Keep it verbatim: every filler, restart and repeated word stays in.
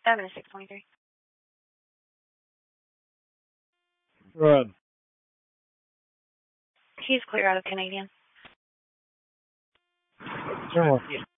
seven six twenty-three. Run. He's clear out of Canadian. Turn one.